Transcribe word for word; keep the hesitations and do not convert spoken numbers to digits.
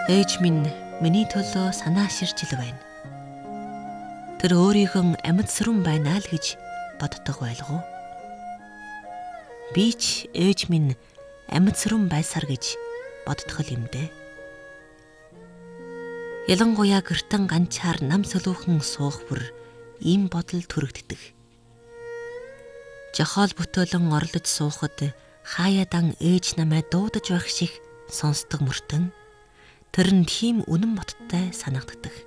Ээж минь миний төлөө санаа ширчил байна. Тэр өөрийнхөө амьд сүрэн байна л гэж боддог байлгүй. Би ч ээж минь амьд сүрэн байсаар гэж боддог юм дээ. Ялангуяа гэртэн ганчаар нам сөлөөхөн суух бүр ийм бодол төрөгддөг. Жохоол бүтөөлөн орлож суухад хаяадан ээж намайг дуудаж байх шиг сонсдог мөртөн тэр нь тийм үнэн боттой санагддаг.